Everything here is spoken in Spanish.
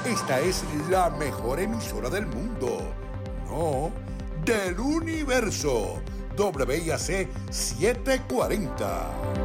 Esta es la mejor emisora del mundo. No, del universo. WIAC 740.